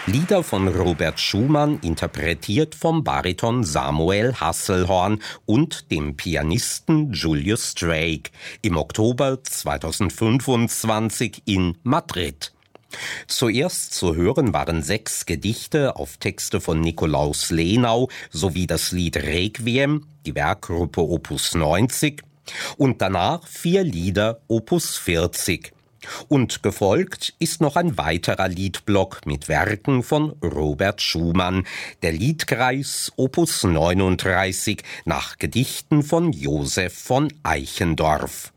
Lieder von Robert Schumann, interpretiert vom Bariton Samuel Hasselhorn und dem Pianisten Julius Drake im Oktober 2025 in Madrid. Zuerst zu hören waren 6 Gedichte auf Texte von Nikolaus Lenau sowie das Lied Requiem, die Werkgruppe Opus 90, und danach 4 Lieder Opus 40. Und gefolgt ist noch ein weiterer Liedblock mit Werken von Robert Schumann, der Liedkreis Opus 39 nach Gedichten von Joseph von Eichendorff.